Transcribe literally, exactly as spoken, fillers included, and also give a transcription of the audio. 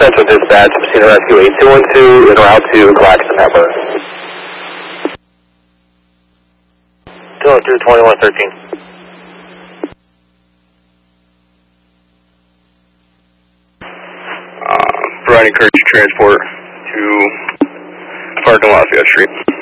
Central Dispatch, Machine Rescue eight two one two, en route to Claxton Hepburn. two one two, twenty-one thirteen. Uh, providing courtesy transport to Park and Lafayette Street.